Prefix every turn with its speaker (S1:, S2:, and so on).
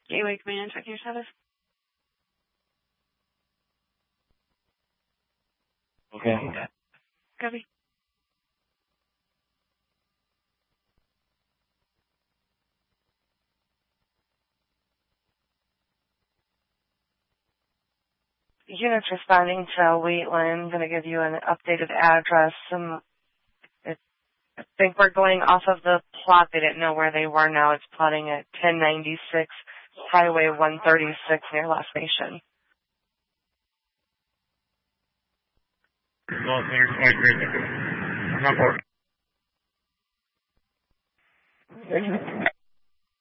S1: Gateway Command, checking your status.
S2: Okay.
S1: Copy.
S3: Units responding to Wheatland. I'm going to give you an updated address. I think we're going off of the plot. They didn't know where they were now. It's plotting at 1096 Highway 136 near Lost Nation.
S2: I'm not bored.